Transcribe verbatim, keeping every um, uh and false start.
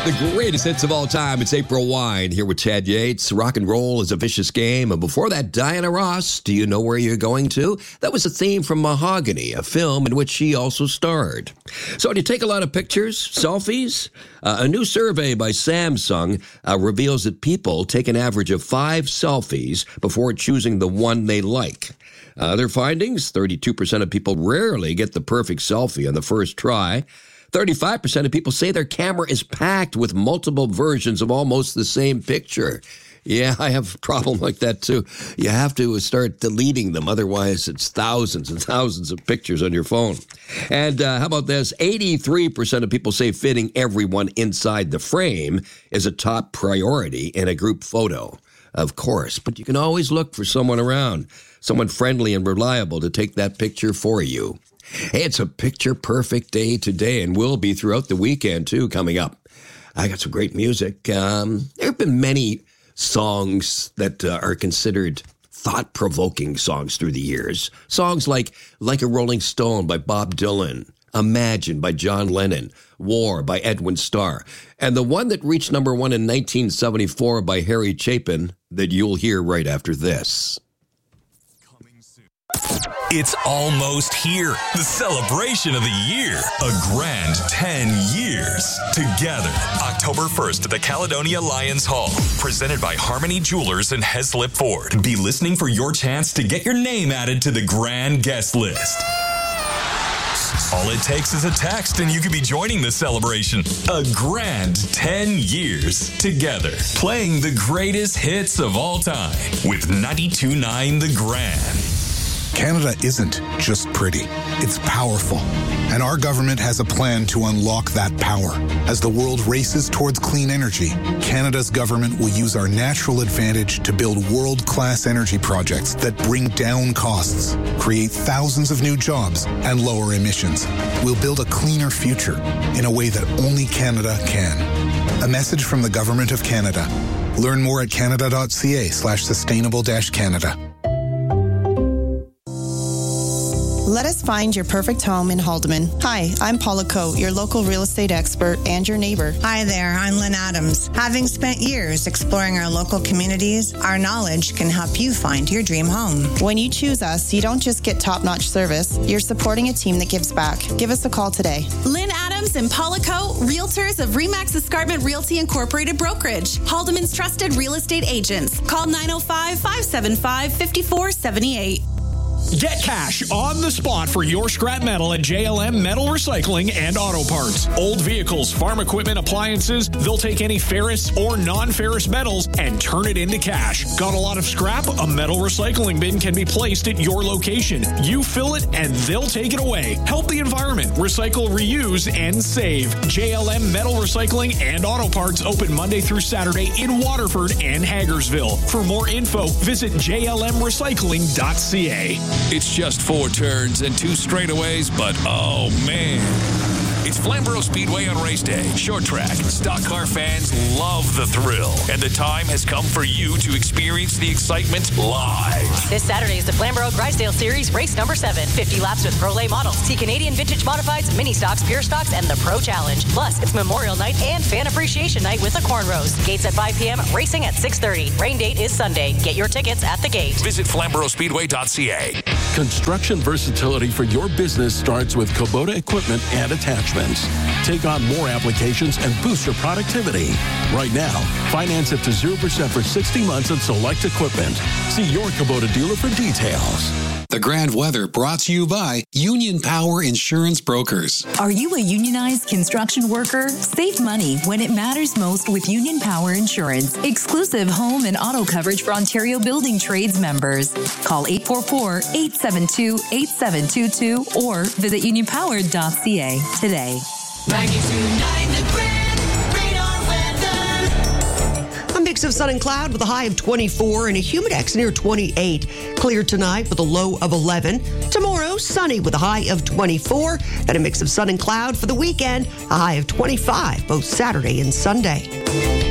The greatest hits of all time. It's April Wine here with Chad Yates. Rock and roll is a vicious game. And before that, Diana Ross, Do You Know Where You're Going To? That was a theme from Mahogany, a film in which she also starred. So do you take a lot of pictures, selfies? Uh, a new survey by Samsung uh, reveals that people take an average of five selfies before choosing the one they like. Uh, other findings, thirty-two percent of people rarely get the perfect selfie on the first try. thirty-five percent of people say their camera is packed with multiple versions of almost the same picture. Yeah, I have a problem like that too. You have to start deleting them. Otherwise, it's thousands and thousands of pictures on your phone. And uh, how about this? eighty-three percent of people say fitting everyone inside the frame is a top priority in a group photo. Of course, but you can always look for someone around, someone friendly and reliable to take that picture for you. Hey, it's a picture-perfect day today, and will be throughout the weekend, too, coming up. I got some great music. Um, there have been many songs that uh, are considered thought-provoking songs through the years. Songs like Like a Rolling Stone by Bob Dylan, Imagine by John Lennon, War by Edwin Starr, and the one that reached number one in nineteen seventy-four by Harry Chapin that you'll hear right after this. It's almost here. The celebration of the year. A grand ten years together. October first at the Caledonia Lions Hall. Presented by Harmony Jewelers and Heslip Ford. Be listening for your chance to get your name added to the grand guest list. All it takes is a text and you could be joining the celebration. A grand ten years together. Playing the greatest hits of all time with ninety-two point nine The Grand. Canada isn't just pretty, it's powerful. And our government has a plan to unlock that power. As the world races towards clean energy, Canada's government will use our natural advantage to build world-class energy projects that bring down costs, create thousands of new jobs, and lower emissions. We'll build a cleaner future in a way that only Canada can. A message from the Government of Canada. Learn more at canada.ca slash sustainable dash Canada. Let us find your perfect home in Haldeman. Hi, I'm Paula Coe, your local real estate expert and your neighbor. Hi there, I'm Lynn Adams. Having spent years exploring our local communities, our knowledge can help you find your dream home. When you choose us, you don't just get top-notch service, you're supporting a team that gives back. Give us a call today. Lynn Adams and Paula Coe, realtors of Remax Escarpment Realty Incorporated Brokerage, Haldeman's trusted real estate agents. Call nine oh five, five seven five, five four seven eight. Get cash on the spot for your scrap metal at J L M Metal Recycling and Auto Parts. Old vehicles, farm equipment, appliances, they'll take any ferrous or non-ferrous metals and turn it into cash. Got a lot of scrap? A metal recycling bin can be placed at your location. You fill it and they'll take it away. Help the environment. Recycle, reuse, and save. J L M Metal Recycling and Auto Parts open Monday through Saturday in Waterford and Hagersville. For more info, visit j l m recycling dot c a. It's just four turns and two straightaways, but oh man. It's Flamborough Speedway on race day. Short track. Stock car fans love the thrill. And the time has come for you to experience the excitement live. This Saturday is the Flamborough Grisdale Series, race number seven. fifty laps with Pro Lay models. See Canadian Vintage Modifieds, Mini Stocks, Pure Stocks, and the Pro Challenge. Plus, it's Memorial Night and Fan Appreciation Night with a corn roast. Gates at five p.m., racing at six thirty. Rain date is Sunday. Get your tickets at the gate. Visit flamborough speedway dot c a. Construction versatility for your business starts with Kubota equipment and attachments. Take on more applications and boost your productivity. Right now, finance up to zero percent for sixty months on select equipment. See your Kubota dealer for details. The Grand Weather brought to you by Union Power Insurance Brokers. Are you a unionized construction worker? Save money when it matters most with Union Power Insurance. Exclusive home and auto coverage for Ontario Building Trades members. Call eight four four, eight seven two, eight seven two two or visit union power dot c a today. ninety-two point nine The Grand Radar Weather. A mix of sun and cloud with a high of twenty-four and a humidex near twenty-eight. Clear tonight with a low of eleven. Tomorrow, sunny with a high of twenty-four. And a mix of sun and cloud for the weekend, a high of twenty-five, both Saturday and Sunday.